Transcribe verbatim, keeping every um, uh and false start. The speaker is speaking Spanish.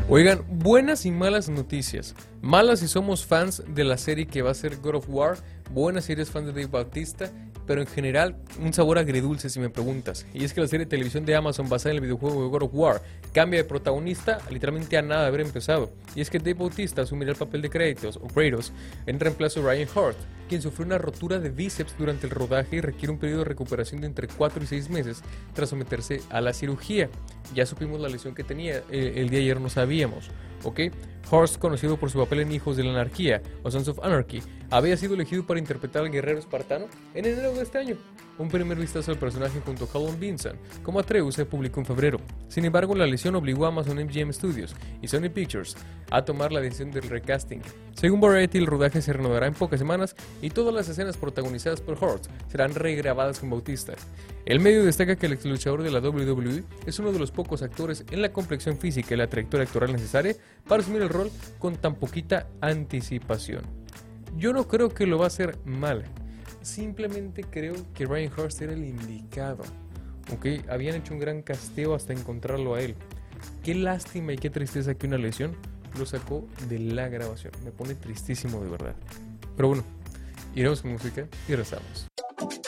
Oigan, buenas y malas noticias. Malas si somos fans de la serie que va a ser God of War, buenas si eres fan de Dave Bautista, pero en general un sabor agridulce si me preguntas. Y es que la serie de televisión de Amazon basada en el videojuego de God of War cambia de protagonista literalmente a nada de haber empezado. Y es que Dave Bautista asumirá el papel de Kratos, o Kratos en reemplazo de Ryan Hart, quien sufrió una rotura de bíceps durante el rodaje y requiere un periodo de recuperación de entre cuatro y seis meses tras someterse a la cirugía. Ya supimos la lesión que tenía, eh, el día de ayer no sabíamos, ¿ok? Horst, conocido por su papel en Hijos de la Anarquía o Sons of Anarchy, había sido elegido para interpretar al guerrero espartano en enero de este año. Un primer vistazo al personaje junto a Callum Vinson como Atreus se publicó en febrero. Sin embargo, la lesión obligó a Amazon M G M Studios y Sony Pictures a tomar la decisión del recasting. Según Variety, el rodaje se reanudará en pocas semanas y todas las escenas protagonizadas por Horst serán regrabadas con Bautista. El medio destaca que el ex luchador de la W W E es uno de los pocos actores en la complexión física y la trayectoria actoral necesaria para asumir el rol con tan poquita anticipación. Yo no creo que lo va a hacer mal. Simplemente creo que Ryan Hurst era el indicado. ¿Ok? Habían hecho un gran casteo hasta encontrarlo a él. Qué lástima y qué tristeza que una lesión lo sacó de la grabación. Me pone tristísimo de verdad. Pero bueno, iremos con música y regresamos.